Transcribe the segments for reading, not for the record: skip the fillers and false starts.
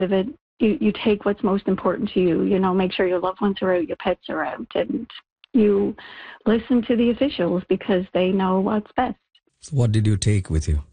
of it, you take what's most important to you. You know, make sure your loved ones are out, your pets are out, and you listen to the officials because they know what's best. So what did you take with you?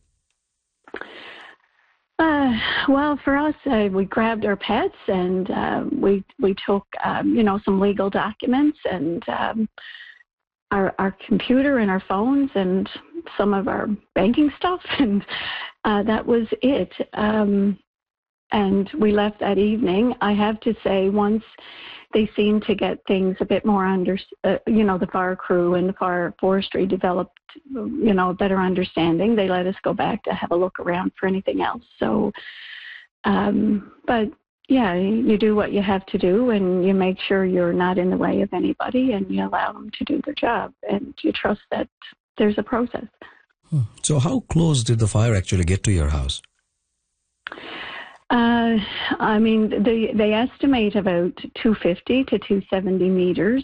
Well, for us, we grabbed our pets and we took, some legal documents and our computer and our phones and some of our banking stuff, and that was it. And we left that evening. I have to say, once they seemed to get things a bit more the fire crew and the fire forestry developed, a better understanding. They let us go back to have a look around for anything else. So, but yeah, you do what you have to do, and you make sure you're not in the way of anybody, and you allow them to do their job, and you trust that there's a process. So how close did the fire actually get to your house? They estimate about 250 to 270 meters.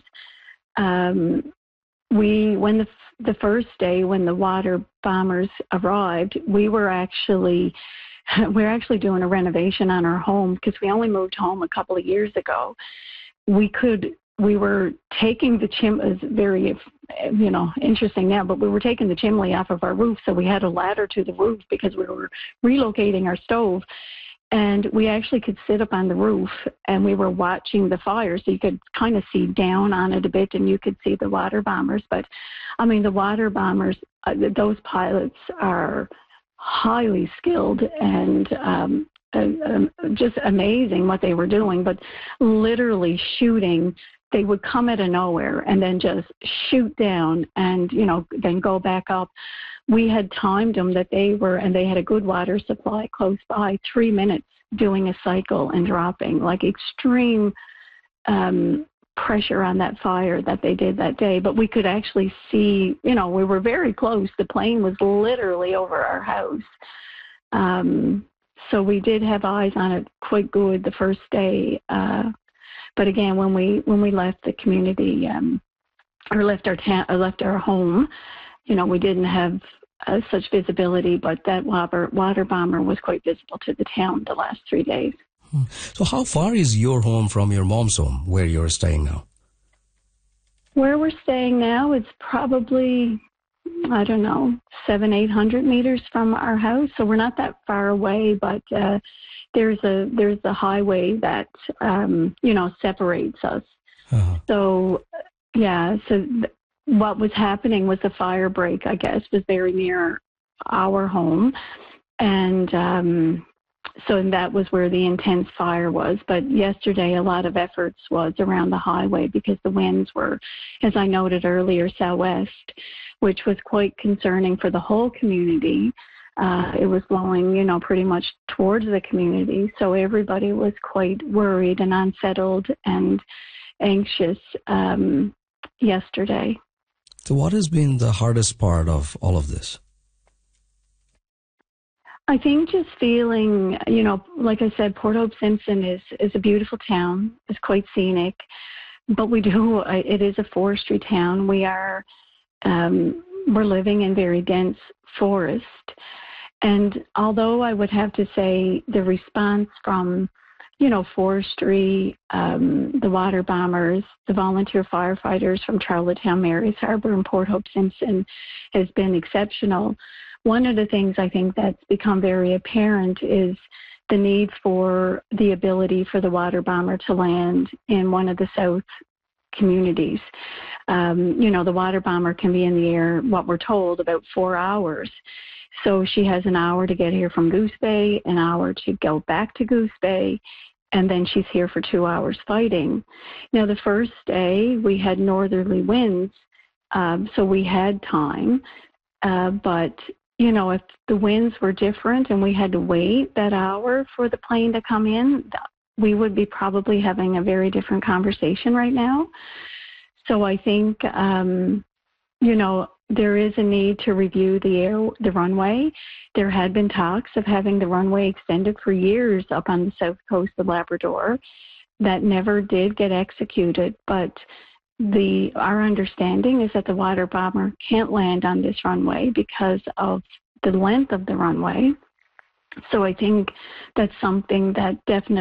When the first day when the water bombers arrived, we're actually doing a renovation on our home because we only moved home a couple of years ago. We were taking the chimney, it's very, interesting now, but we were taking the chimney off of our roof, so we had a ladder to the roof because we were relocating our stove. And we actually could sit up on the roof, and we were watching the fire, so you could kind of see down on it a bit, and you could see the water bombers. But, the water bombers, those pilots are highly skilled and just amazing what they were doing. But literally shooting, they would come out of nowhere and then just shoot down and, then go back up. We had timed them that they had a good water supply close by, 3 minutes doing a cycle and dropping, like extreme pressure on that fire that they did that day. But we could actually see, we were very close. The plane was literally over our house. So we did have eyes on it quite good the first day. But again, when we left the community, or left our home, we didn't have such visibility, but that water bomber was quite visible to the town the last 3 days. So how far is your home from your mom's home, where you're staying now? Where we're staying now, it's probably, 700-800 meters from our house. So we're not that far away, but there's a highway that, separates us. Uh-huh. So, yeah, what was happening was the fire break, I guess, was very near our home. And so that was where the intense fire was. But yesterday, a lot of efforts was around the highway because the winds were, as I noted earlier, southwest, which was quite concerning for the whole community. It was blowing, pretty much towards the community. So everybody was quite worried and unsettled and anxious yesterday. So what has been the hardest part of all of this? I think just feeling, like I said, Port Hope Simpson is a beautiful town. It's quite scenic, but it is a forestry town. We're living in very dense forest. And although I would have to say the response from, forestry, the water bombers, the volunteer firefighters from Charlottetown, Mary's Harbor, and Port Hope Simpson has been exceptional. One of the things I think that's become very apparent is the need for the ability for the water bomber to land in one of the south communities. The water bomber can be in the air, what we're told, about 4 hours. So she has an hour to get here from Goose Bay, an hour to go back to Goose Bay, and then she's here for 2 hours fighting. Now, the first day we had northerly winds, so we had time, but if the winds were different and we had to wait that hour for the plane to come in, we would be probably having a very different conversation right now. So I think, there is a need to review the runway. There had been talks of having the runway extended for years up on the south coast of Labrador. That never did get executed, but our understanding is that the water bomber can't land on this runway because of the length of the runway. So I think that's something that definitely